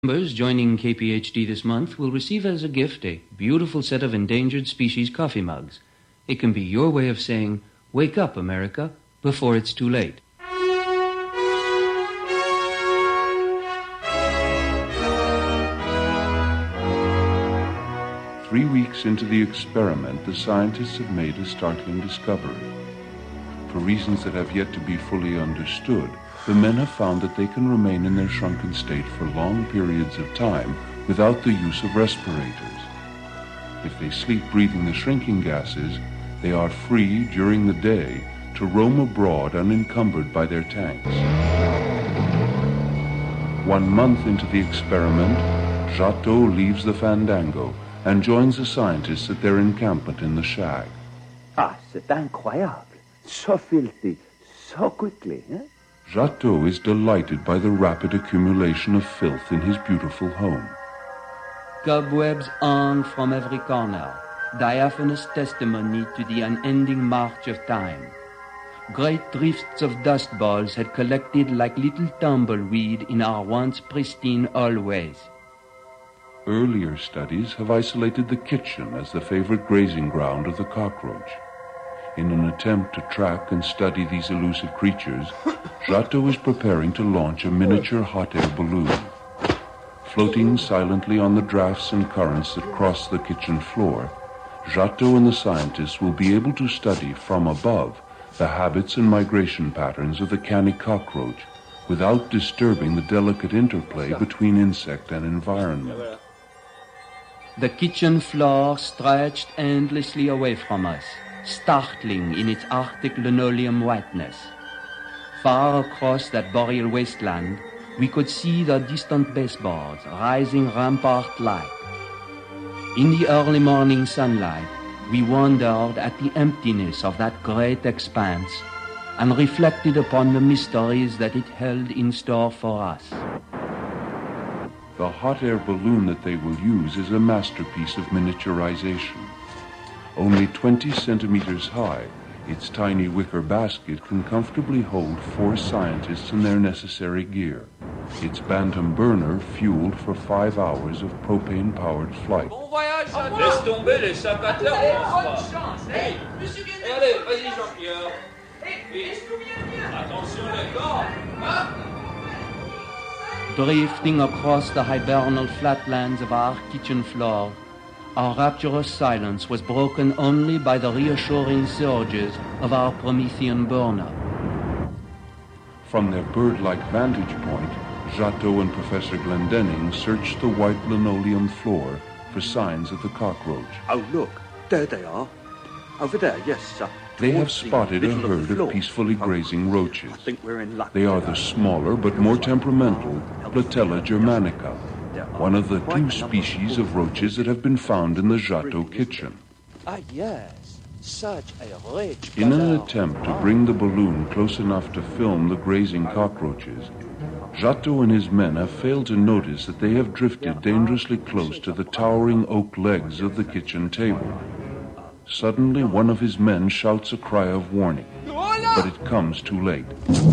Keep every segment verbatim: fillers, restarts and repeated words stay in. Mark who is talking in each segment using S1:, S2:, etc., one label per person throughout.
S1: Members joining K P H D this month will receive as a gift a beautiful set of endangered species coffee mugs. It can be your way of saying, "Wake up, America," before it's too late.
S2: Three weeks into the experiment, the scientists have made a startling discovery. For reasons that have yet to be fully understood, the men have found that they can remain in their shrunken state for long periods of time without the use of respirators. If they sleep breathing the shrinking gases, they are free during the day to roam abroad unencumbered by their tanks. One month into the experiment, Jateau leaves the Fandango and joins the scientists at their encampment in the shag.
S3: Ah, c'est incroyable. So filthy, so quickly, eh?
S2: Jateau is delighted by the rapid accumulation of filth in his beautiful home.
S1: Cobwebs hung from every corner, diaphanous testimony to the unending march of time. Great drifts of dust balls had collected like little tumbleweed in our once pristine hallways.
S2: Earlier studies have isolated the kitchen as the favorite grazing ground of the cockroach. In an attempt to track and study these elusive creatures, Jateau is preparing to launch a miniature hot air balloon. Floating silently on the drafts and currents that cross the kitchen floor, Jateau and the scientists will be able to study from above the habits and migration patterns of the canny cockroach without disturbing the delicate interplay between insect and environment.
S1: The kitchen floor stretched endlessly away from us, startling in its Arctic linoleum whiteness. Far across that boreal wasteland, we could see the distant baseboards rising rampart-like. In the early morning sunlight, we wondered at the emptiness of that great expanse and reflected upon the mysteries that it held in store for us.
S2: The hot air balloon that they will use is a masterpiece of miniaturization. Only twenty centimeters high, its tiny wicker basket can comfortably hold four scientists and their necessary gear. Its Bantam burner fueled for five hours of propane-powered flight.
S4: Bon voyage, Jateau. Laisse tomber les sacs à terre. Allez, bonne chance. Hey, monsieur Guénier. Allez, vas-y, Jean-Pierre. Hey, attention les gars. Hein?
S1: Drifting across the hibernal flatlands of our kitchen floor, our rapturous silence was broken only by the reassuring surges of our Promethean burner.
S2: From their bird-like vantage point, Jateau and Professor Glendinning searched the white linoleum floor for signs of the cockroach.
S3: Oh, look, there they are. Over there, yes. Uh,
S2: they have spotted a herd of, of peacefully grazing oh, roaches.
S3: I think we're in luck.
S2: They are the smaller but more temperamental Platella germanica, one of the two species of roaches that have been found in the Jateau kitchen.
S3: Ah, yes. Such a rich
S2: In an attempt to bring the balloon close enough to film the grazing cockroaches, Jateau and his men have failed to notice that they have drifted dangerously close to the towering oak legs of the kitchen table. Suddenly, one of his men shouts a cry of warning, but it comes too late.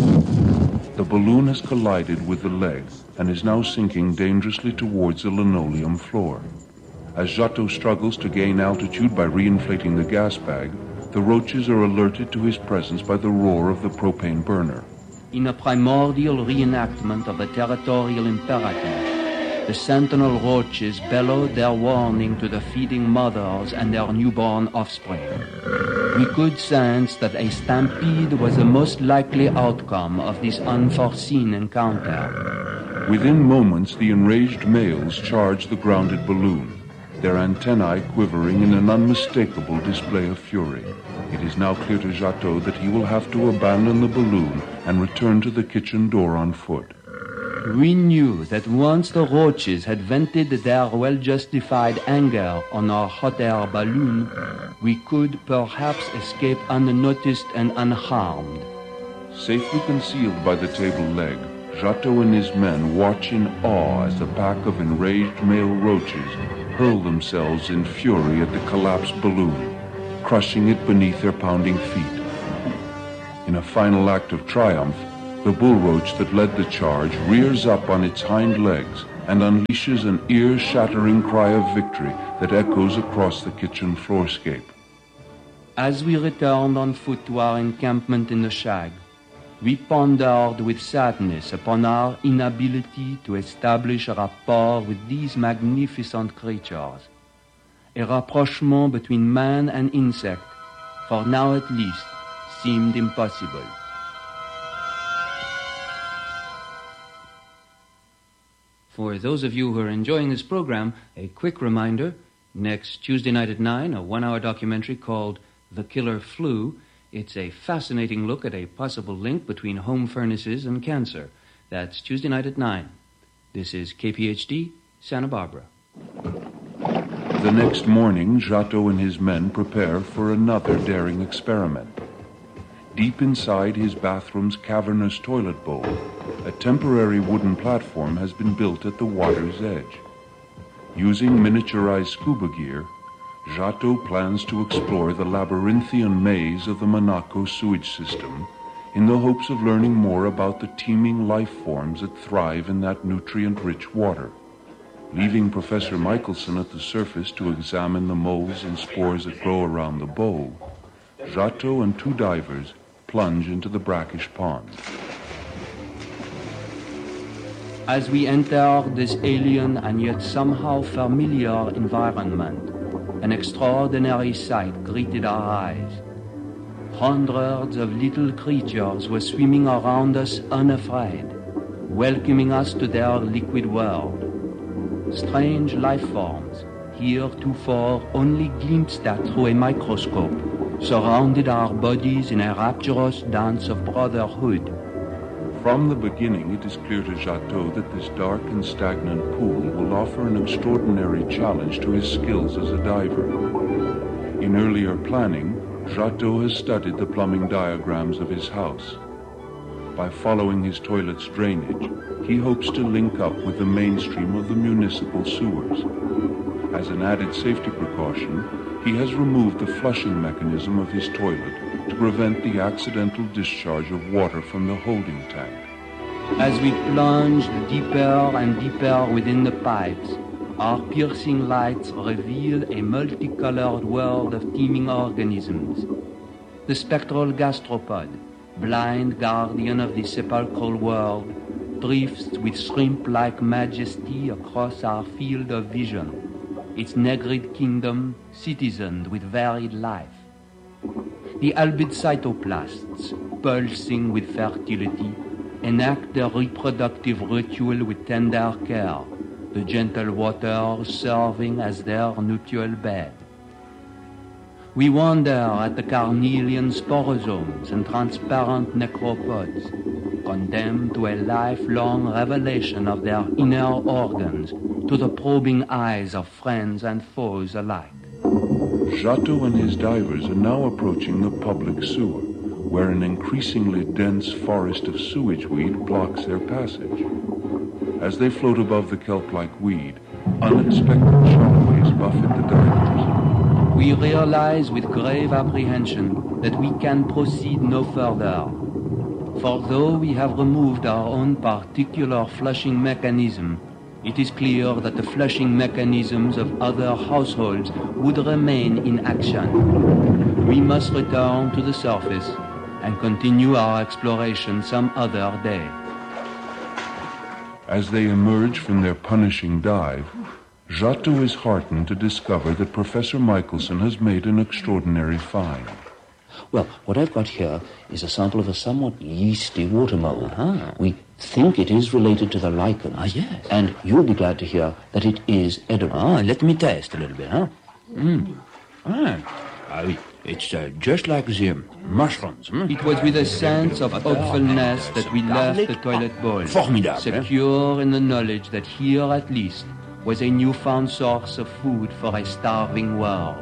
S2: The balloon has collided with the leg and is now sinking dangerously towards the linoleum floor. As Jateau struggles to gain altitude by reinflating the gas bag, the roaches are alerted to his presence by the roar of the propane burner.
S1: In a primordial reenactment of the territorial imperative, the sentinel roaches bellowed their warning to the feeding mothers and their newborn offspring. We could sense that a stampede was the most likely outcome of this unforeseen encounter.
S2: Within moments, the enraged males charge the grounded balloon, their antennae quivering in an unmistakable display of fury. It is now clear to Jateau that he will have to abandon the balloon and return to the kitchen door on foot.
S1: We knew that once the roaches had vented their well-justified anger on our hot air balloon, we could perhaps escape unnoticed and unharmed.
S2: Safely concealed by the table leg, Jateau and his men watch in awe as a pack of enraged male roaches hurl themselves in fury at the collapsed balloon, crushing it beneath their pounding feet. In a final act of triumph, the bullroach that led the charge rears up on its hind legs and unleashes an ear-shattering cry of victory that echoes across the kitchen floorscape.
S1: As we returned on foot to our encampment in the shag, we pondered with sadness upon our inability to establish a rapport with these magnificent creatures, a rapprochement between man and insect, for now at least, seemed impossible. For those of you who are enjoying this program, a quick reminder, next Tuesday night at nine, a one-hour documentary called The Killer Flu. It's a fascinating look at a possible link between home furnaces and cancer. That's Tuesday night at nine. This is K P H D, Santa Barbara.
S2: The next morning, Jatto and his men prepare for another daring experiment. Deep inside his bathroom's cavernous toilet bowl, a temporary wooden platform has been built at the water's edge. Using miniaturized scuba gear, Jatto plans to explore the labyrinthian maze of the Monaco sewage system in the hopes of learning more about the teeming life forms that thrive in that nutrient-rich water. Leaving Professor Michelson at the surface to examine the molds and spores that grow around the bowl, Jatto and two divers plunge into the brackish pond.
S1: As we enter this alien and yet somehow familiar environment, an extraordinary sight greeted our eyes. Hundreds of little creatures were swimming around us unafraid, welcoming us to their liquid world. Strange life forms, heretofore only glimpsed at through a microscope, surrounded our bodies in a rapturous dance of brotherhood.
S2: From the beginning, it is clear to Jatto that this dark and stagnant pool will offer an extraordinary challenge to his skills as a diver. In earlier planning, Jatto has studied the plumbing diagrams of his house. By following his toilet's drainage, he hopes to link up with the mainstream of the municipal sewers. As an added safety precaution, he has removed the flushing mechanism of his toilet to prevent the accidental discharge of water from the holding tank.
S1: As we plunged deeper and deeper within the pipes, our piercing lights reveal a multicolored world of teeming organisms. The spectral gastropod, blind guardian of the sepulchral world, drifts with shrimp-like majesty across our field of vision, its negrid kingdom citizened with varied life. The albid cytoplasts, pulsing with fertility, enact their reproductive ritual with tender care, the gentle water serving as their nuptial bed. We wonder at the carnelian sporosomes and transparent necropods, condemned to a lifelong revelation of their inner organs to the probing eyes of friends and foes alike.
S2: Jatto and his divers are now approaching the public sewer, where an increasingly dense forest of sewage weed blocks their passage. As they float above the kelp-like weed, unexpected shockwaves buffet the divers.
S1: We realize with grave apprehension that we can proceed no further. For though we have removed our own particular flushing mechanism, it is clear that the flushing mechanisms of other households would remain in action. We must return to the surface and continue our exploration some other day.
S2: As they emerge from their punishing dive, Jatto is heartened to discover that Professor Michelson has made an extraordinary find.
S5: Well, what I've got here is a sample of a somewhat yeasty water mold.
S1: Ah.
S5: We think it is related to the lichen.
S1: Ah, yes.
S5: And you'll be glad to hear that it is edible.
S1: Ah, let me taste a little bit, huh? Mm. Ah, ah oui. It's uh, just like the mushrooms. Hmm? It was with a sense of hopefulness that we left the toilet bowl,
S5: Formidable,
S1: secure in the knowledge that here at least was a newfound source of food for a starving world.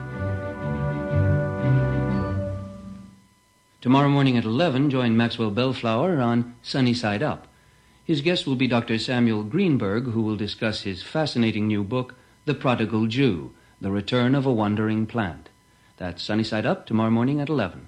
S1: Tomorrow morning at eleven, join Maxwell Bellflower on Sunny Side Up. His guest will be Doctor Samuel Greenberg, who will discuss his fascinating new book, The Prodigal Jew, The Return of a Wandering Plant. That's Sunny Side Up, tomorrow morning at eleven.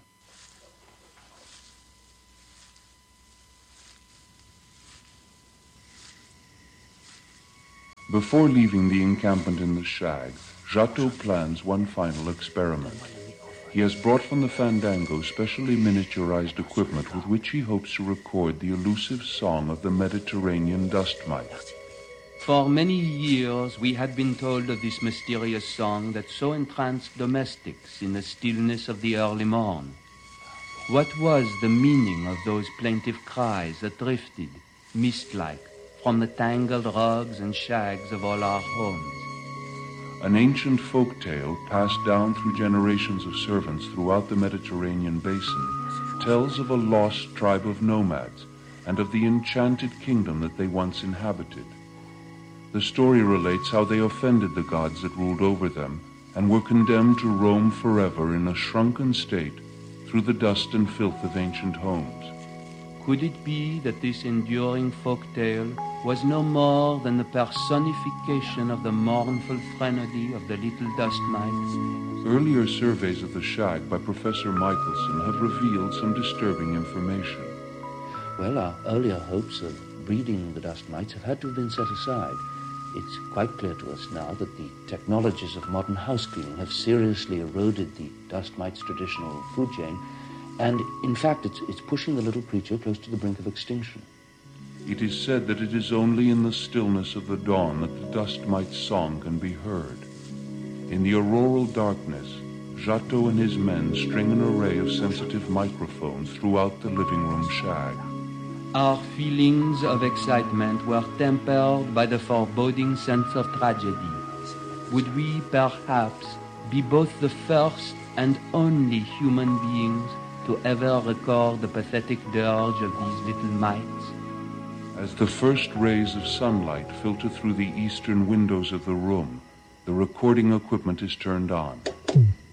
S2: Before leaving the encampment in the shag, Giotto plans one final experiment. He has brought from the Fandango specially miniaturized equipment with which he hopes to record the elusive song of the Mediterranean dust mite.
S1: For many years we had been told of this mysterious song that so entranced domestics in the stillness of the early morn. What was the meaning of those plaintive cries that drifted, mist-like, from the tangled rugs and shags of all our homes?
S2: An ancient folk tale passed down through generations of servants throughout the Mediterranean basin tells of a lost tribe of nomads and of the enchanted kingdom that they once inhabited. The story relates how they offended the gods that ruled over them and were condemned to roam forever in a shrunken state through the dust and filth of ancient homes.
S1: Could it be that this enduring folk tale was no more than the personification of the mournful threnody of the little dust mites?
S2: Earlier surveys of the shag by Professor Michelson have revealed some disturbing information.
S5: Well, our earlier hopes of breeding the dust mites have had to have been set aside. It's quite clear to us now that the technologies of modern house cleaning have seriously eroded the dust mite's traditional food chain, and in fact it's, it's pushing the little creature close to the brink of extinction.
S2: It is said that it is only in the stillness of the dawn that the dust mite's song can be heard. In the auroral darkness, Giotto and his men string an array of sensitive microphones throughout the living room shag.
S1: Our feelings of excitement were tempered by the foreboding sense of tragedy. Would we perhaps be both the first and only human beings to ever record the pathetic dirge of these little mites?
S2: As the first rays of sunlight filter through the eastern windows of the room, the recording equipment is turned on.